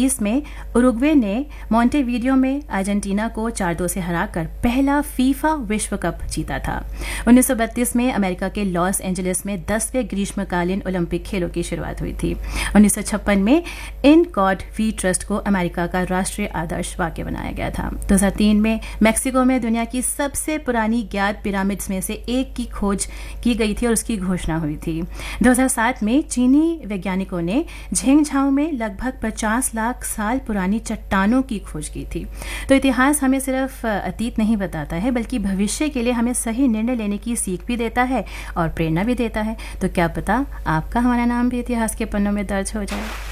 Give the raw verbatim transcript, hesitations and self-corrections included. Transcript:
इक्कीस में उरुग्वे ने मोंटेवीडियो में अर्जेंटीना को चार दो से हराकर पहला फीफा विश्व कप जीता था। उन्नीस सौ बत्तीस में अमेरिका के लॉस एंजलिस में दसवें ग्रीष्मकालीन ओलंपिक खेलों की शुरुआत हुई थी। उन्नीस सौ छप्पन में इन गॉड वी ट्रस्ट को अमेरिका का राष्ट्रीय आदर्श वाक्य बनाया गया था। दो हज़ार तीन में मैक्सिको में दुनिया की सबसे पुरानी ज्ञात पिरामिड्स में से एक की खोज की गई थी और उसकी घोषणा हुई थी। दो हज़ार सात में चीनी वैज्ञानिकों ने झेंगझाओ में लगभग पचास लाख साल पुरानी चट्टानों की खोज की थी। तो इतिहास हमें सिर्फ अतीत नहीं बताता है, बल्कि भविष्य के लिए हमें सही निर्णय लेने की सीख भी देता है और प्रेरणा भी देता है। तो क्या पता आपका हमारा नाम भी इतिहास के पन्नों में दर्ज हो जाए।